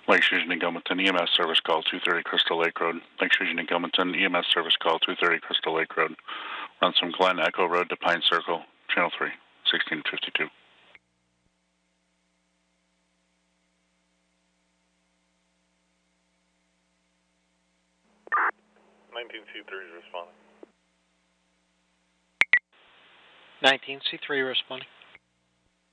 Lakes Region and Gilmanton, EMS service call 230 Crystal Lake Road. Lakes Region and Gilmanton, EMS service call 230 Crystal Lake Road. Runs from Glen Echo Road to Pine Circle, Channel 3, 1652. C3 is responding. 19C3 responding.